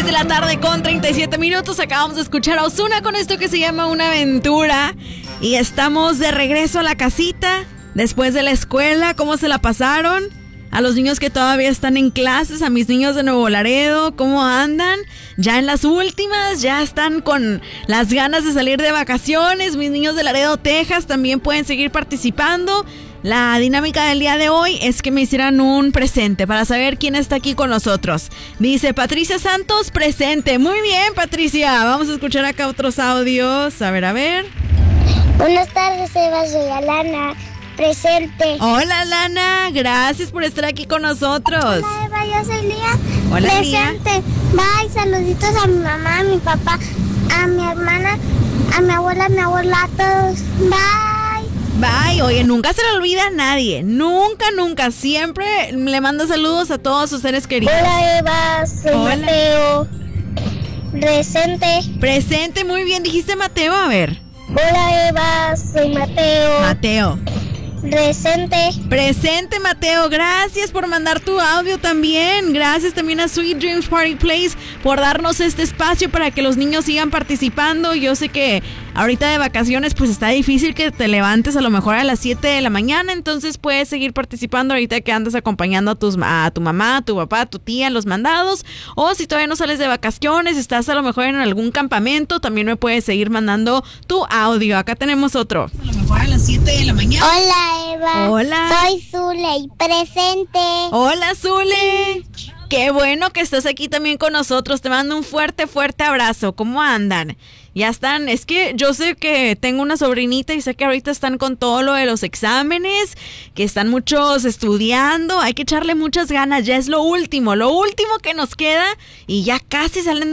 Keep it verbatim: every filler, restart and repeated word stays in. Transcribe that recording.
tres de la tarde con treinta y siete minutos. Acabamos de escuchar a Ozuna con esto que se llama Una Aventura. Y estamos de regreso a la casita después de la escuela. ¿Cómo se la pasaron? A los niños que todavía están en clases, a mis niños de Nuevo Laredo, ¿cómo andan? Ya en las últimas, ya están con las ganas de salir de vacaciones. Mis niños de Laredo, Texas, también pueden seguir participando. La dinámica del día de hoy es que me hicieran un presente para saber quién está aquí con nosotros. Dice Patricia Santos, presente. Muy bien, Patricia. Vamos a escuchar acá otros audios. A ver, a ver. Buenas tardes, Eva. Soy Alana. Presente. Hola, Lana. Gracias por estar aquí con nosotros. Hola, Eva. Yo soy Lía. Hola, presente. Lía. Bye. Saluditos a mi mamá, a mi papá, a mi hermana, a mi abuela, a mi abuela, a todos. Bye. Bye. Oye, nunca se le olvida a nadie. Nunca, nunca. Siempre le manda saludos a todos sus seres queridos. Hola, Eva. Soy Hola. Mateo. Presente. Presente. Muy bien. Dijiste Mateo. A ver. Hola, Eva. Soy Mateo. Mateo. Presente. Presente, Mateo. Gracias por mandar tu audio también. Gracias también a Sweet Dreams Party Place por darnos este espacio para que los niños sigan participando. Yo sé que ahorita de vacaciones pues está difícil que te levantes a lo mejor a las siete de la mañana, entonces puedes seguir participando ahorita que andas acompañando a, tus, a tu mamá, a tu papá, a tu tía en los mandados. O si todavía no sales de vacaciones, estás a lo mejor en algún campamento, también me puedes seguir mandando tu audio. Acá tenemos otro. A lo mejor a las siete de la mañana. Hola, Eva. Hola. Soy Zule y presente. Hola, Zule. Qué bueno que estás aquí también con nosotros. Te mando un fuerte, fuerte abrazo. ¿Cómo andan? Ya están, es que yo sé que tengo una sobrinita y sé que ahorita están con todo lo de los exámenes, que están muchos estudiando, hay que echarle muchas ganas, ya es lo último, lo último que nos queda y ya casi salen